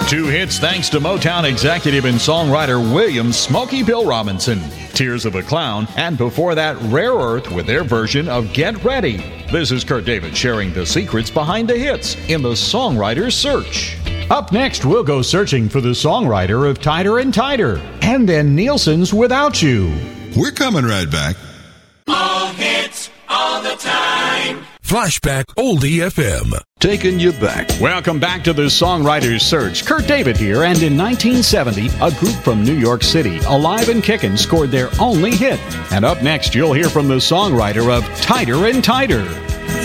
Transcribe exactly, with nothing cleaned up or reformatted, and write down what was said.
Two hits thanks to Motown executive and songwriter William Smokey Bill Robinson, Tears of a Clown, and before that, Rare Earth with their version of Get Ready. This is Kurt David sharing the secrets behind the hits in the Songwriter's Search. Up next, we'll go searching for the songwriter of Tighter and Tighter, and then Nielsen's Without You. We're coming right back. All hits, all the time. Flashback Oldie F M. Taking you back. Welcome back to the Songwriter's Search. Kurt David here, and in nineteen seventy, a group from New York City, Alive and Kickin', scored their only hit. And up next, you'll hear from the songwriter of Tighter and Tighter.